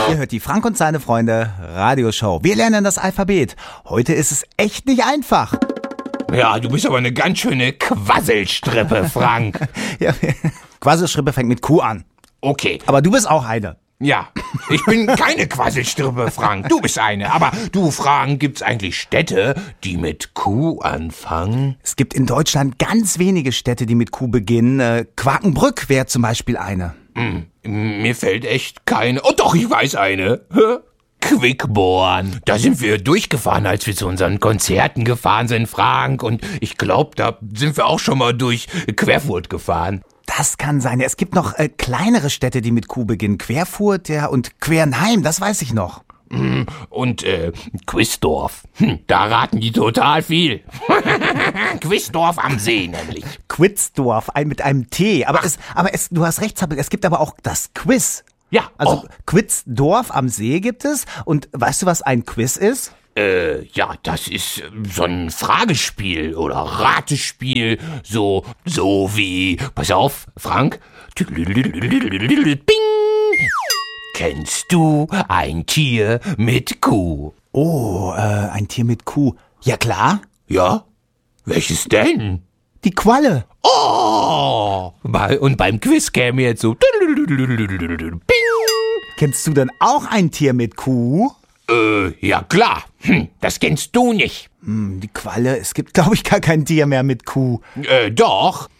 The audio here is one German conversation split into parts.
Ihr hört die Frank und seine Freunde Radioshow. Wir lernen das Alphabet. Heute ist es echt nicht einfach. Ja, du bist aber eine ganz schöne Quasselstrippe, Frank. Ja, Quasselstrippe fängt mit Q an. Okay. Aber du bist auch eine. Ja, ich bin keine Quasselstrippe, Frank. Du bist eine. Aber du, Frank, gibt's eigentlich Städte, die mit Q anfangen? Es gibt in Deutschland ganz wenige Städte, die mit Q beginnen. Quakenbrück wäre zum Beispiel eine. Mir fällt echt keine. Oh doch, ich weiß eine. Quickborn. Da sind wir durchgefahren, als wir zu unseren Konzerten gefahren sind, Frank. Und ich glaube, da sind wir auch schon mal durch Querfurt gefahren. Das kann sein. Ja, es gibt noch kleinere Städte, die mit Q beginnen. Querfurt, ja, und Quernheim, das weiß ich noch. Und Quisdorf. Da raten die total viel. Quisdorf am See nämlich. Quitzdorf, mit einem T. Aber du hast recht, Zappel, es gibt aber auch das Quiz. Ja, Also Quitzdorf am See gibt es. Und weißt du, was ein Quiz ist? Ja, das ist so ein Fragespiel oder Ratespiel, so wie, pass auf, Frank. Bing! Kennst du ein Tier mit Q? Oh, ein Tier mit Q. Ja klar, Ja? Welches denn? die Qualle. Oh! Und beim Quiz käme jetzt so Bing! Kennst du denn auch ein Tier mit Q? Ja klar. Das kennst du nicht. Die Qualle, es gibt, glaube ich, gar kein Tier mehr mit Q. Doch.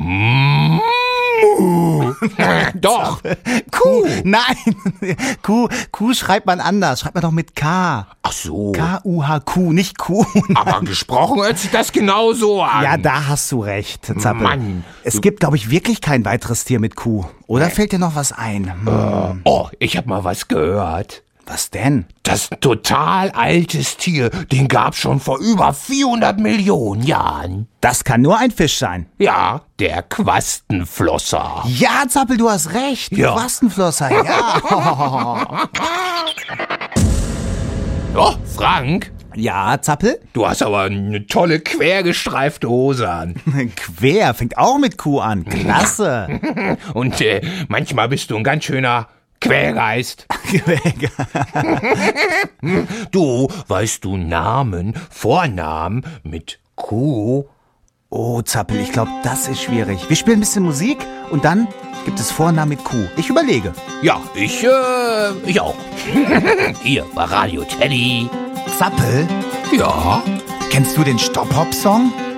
Doch. Q, nein. Q schreibt man anders, schreibt man doch mit K. Ach so. K-U-H-Q, nicht Q. Aber gesprochen hört sich das genauso an. Ja, da hast du recht, Zappel. Mann. Es gibt, glaube ich, wirklich kein weiteres Tier mit Q. Oder fällt dir noch was ein? Oh, ich hab mal was gehört. Was denn? Das ist ein total altes Tier, den gab's schon vor über 400 Millionen Jahren. Das kann nur ein Fisch sein. Ja, der Quastenflosser. Ja, Zappel, du hast recht. Ja. Quastenflosser, ja. Oh, Frank, Ja, Zappel? du hast aber eine tolle quergestreifte Hose an. Quer, fängt auch mit Q an. Klasse. Und manchmal bist du ein ganz schöner Quergeist. Du, weißt du Namen, Vornamen mit Q? Oh, Zappel, ich glaube, das ist schwierig. Wir spielen ein bisschen Musik und dann gibt es Vornamen mit Q. Ich überlege. Ja, ich auch. Hier bei Radio Teddy. Zappel, Ja. kennst du den Stop-Hop-Song?